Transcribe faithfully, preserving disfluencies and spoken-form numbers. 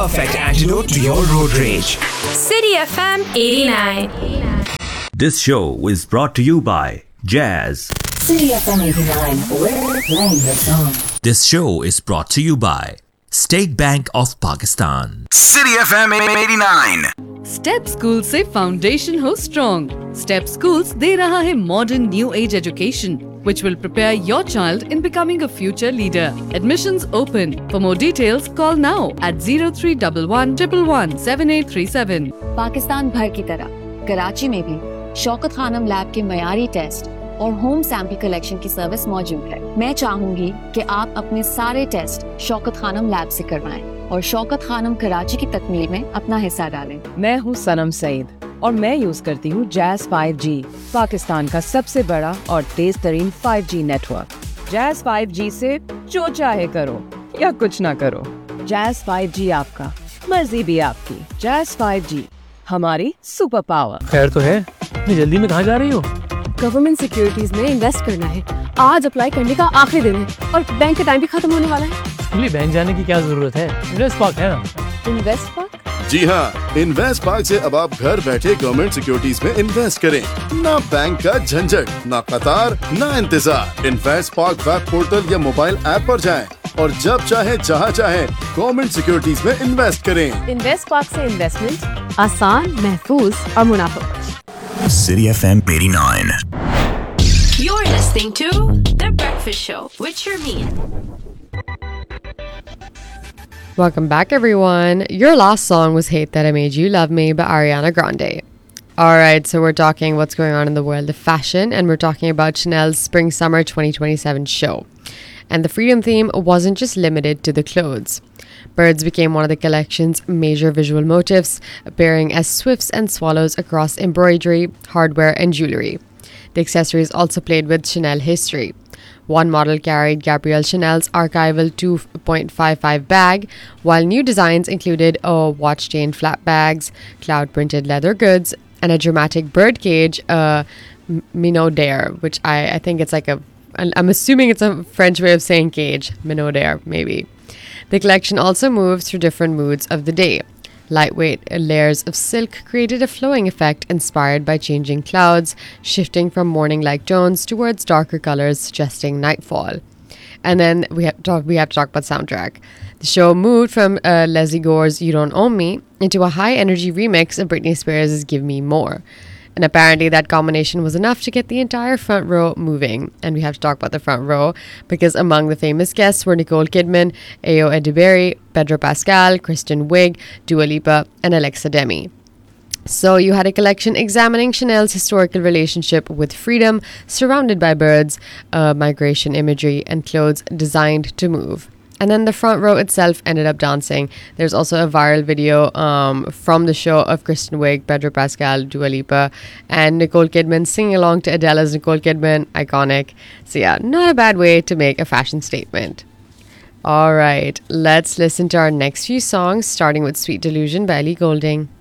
Perfect antidote to your road rage. City F M eighty-nine. This show is brought to you by Jazz. City F M eighty-nine, we're playing the song. This show is brought to you by State Bank of Pakistan. City F M eighty-nine. Step school से foundation हो strong. Step schools दे रहा है modern new age education which will prepare your child in becoming a future leader. Admissions open. For more details, call now at zero three one one one one seven eight three seven. Pakistan भर की तरह कराची में भी Shaukat Khanam lab के मयारी test और home sample collection की service मौजूद है. मैं चाहूंगी कि आप अपने सारे टेस्ट शौकत खानम लैब से करवाएं और शौकत खानम कराची की तकमील में अपना हिस्सा डालें. मैं हूँ सनम सईद और मैं यूज करती हूँ जैज़ फाइव जी, पाकिस्तान का सबसे बड़ा और तेज तरीन five G network. Jazz five G से जो चाहे करो या कुछ ना करो. जैज़ फाइव जी आपका, मर्जी भी आपकी. जैज़ फाइव जी हमारी सुपर पावर. खैर तो है, इतनी जल्दी में कहाँ जा रही हो? गवर्नमेंट सिक्योरिटीज में इन्वेस्ट करना है. आज अप्लाई करने का आखिरी दिन है और बैंक का टाइम भी खत्म होने वाला है. इसलिए बैंक जाने की क्या जरूरत है, इन्वेस्ट पार्क है ना. Invest park? जी हाँ, इन्वेस्ट पार्क से अब आप घर बैठे गवर्नमेंट सिक्योरिटीज में इन्वेस्ट करें. ना बैंक का झंझट, ना कतार, ना इंतजार. इन्वेस्ट पार्क वेब पोर्टल या मोबाइल ऐप पर जाएं और जब चाहे जहाँ चाहे गवर्नमेंट सिक्योरिटीज में इन्वेस्ट करें. इन्वेस्ट पार्क से इन्वेस्टमेंट आसान, महफूज और मुनाफा. City F M eighty-nine. You're listening to The Breakfast Show with Sharmeen. Welcome back, everyone. Your last song was Hate That I Made You Love Me by Ariana Grande. Alright, so we're talking what's going on in the world of fashion, and we're talking about Chanel's Spring Summer twenty twenty-seven show. And the freedom theme wasn't just limited to the clothes. Birds became one of the collection's major visual motifs, appearing as swifts and swallows across embroidery, hardware, and jewelry. The accessories also played with Chanel history. One model carried Gabrielle Chanel's archival two point five five bag, while new designs included a watch chain flap bags, cloud-printed leather goods, and a dramatic bird cage, a minaudière, which I, I think it's like a, I'm assuming it's a French way of saying cage, minaudière, maybe. The collection also moves through different moods of the day. Lightweight layers of silk created a flowing effect inspired by changing clouds, shifting from morning-like tones towards darker colors suggesting nightfall. And then we have to talk, we have to talk about soundtrack. The show moved from uh, Leslie Gore's You Don't Own Me into a high-energy remix of Britney Spears' Give Me More. And apparently that combination was enough to get the entire front row moving. And we have to talk about the front row because among the famous guests were Nicole Kidman, Ayo Edebiri, Pedro Pascal, Kristen Wiig, Dua Lipa, and Alexa Demi. So you had a collection examining Chanel's historical relationship with freedom, surrounded by birds, uh, migration imagery, and clothes designed to move. And then the front row itself ended up dancing. There's also a viral video um, from the show of Kristen Wiig, Pedro Pascal, Dua Lipa, and Nicole Kidman singing along to Adele's Nicole Kidman, iconic. So yeah, not a bad way to make a fashion statement. All right, let's listen to our next few songs, starting with Sweet Delusion by Ellie Goulding.